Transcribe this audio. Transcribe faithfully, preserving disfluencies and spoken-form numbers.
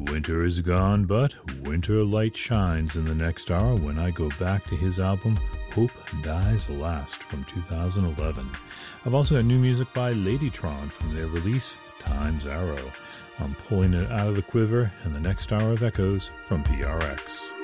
Winter is gone, but winter light shines in the next hour when I go back to his album Hope Dies Last from two thousand eleven. I've also got new music by Ladytron from their release Time's Arrow. I'm pulling it out of the quiver in the next hour of Echoes from P R X.